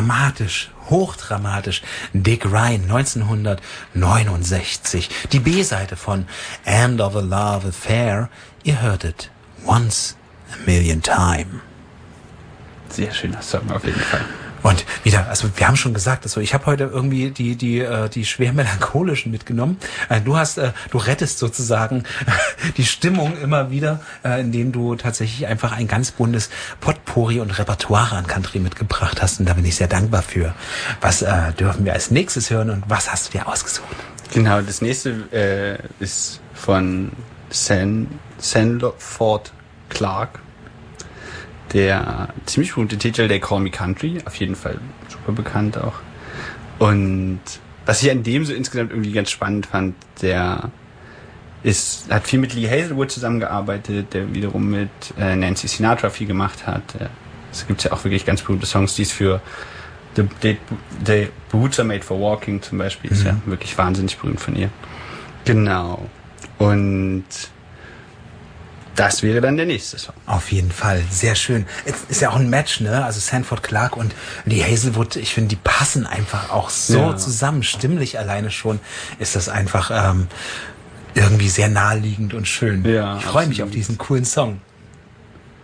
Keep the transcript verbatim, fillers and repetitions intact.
dramatisch, hochdramatisch. Dick Ryan, neunzehnhundertneunundsechzig. Die B-Seite von End of a Love Affair. Ihr hörtet Once a Million Time. Sehr schöner Song auf jeden Fall. Und wieder, also wir haben schon gesagt, also ich habe heute irgendwie die die äh, die schwer melancholischen mitgenommen. Äh, du hast, äh, du rettest sozusagen die Stimmung immer wieder, äh, indem du tatsächlich einfach ein ganz buntes Potpourri und Repertoire an Country mitgebracht hast. Und da bin ich sehr dankbar für. Was äh, dürfen wir als nächstes hören und was hast du dir ausgesucht? Genau, das nächste äh, ist von San, Sanford Clarke. Der ziemlich berühmte Titel, der Call Me Country, auf jeden Fall super bekannt auch. Und was ich an dem so insgesamt irgendwie ganz spannend fand, der ist, hat viel mit Lee Hazelwood zusammengearbeitet, der wiederum mit äh, Nancy Sinatra viel gemacht hat. Es gibt ja auch wirklich ganz berühmte Songs, die es für The, The, The Boots Are Made for Walking zum Beispiel, mhm. ist ja wirklich wahnsinnig berühmt von ihr. Genau. Und das wäre dann der nächste Song. Auf jeden Fall, sehr schön. Es ist ja auch ein Match, ne? Also Sanford Clarke und Lee Hazelwood, ich finde, die passen einfach auch so ja. zusammen. Stimmlich alleine schon ist das einfach ähm, irgendwie sehr naheliegend und schön. Ja, ich freue mich auf diesen coolen Song.